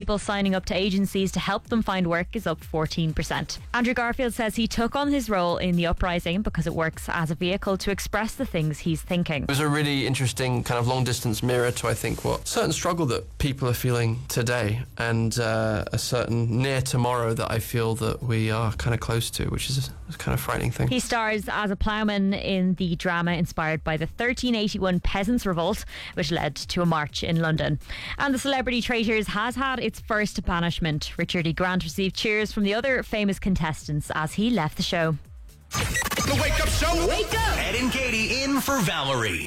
people signing up to agencies to help them find work is up 14%. Andrew Garfield says he took on his role in the uprising because it works as a vehicle to express the things he's thinking. It was a really interesting kind of long-distance mirror to, I think, what certain struggle that people are feeling today, and a certain near tomorrow that I feel that we are kind of close to, which is a kind of frightening thing. He stars as a ploughman in the drama inspired by the 1381 Peasants' Revolt, which led to a march in London. And The Celebrity Traitors has had its first banishment. Richard E. Grant received cheers from the other famous contestants as he left the show. The Wake Up Show. Wake up. Ed and Katie in for Valerie.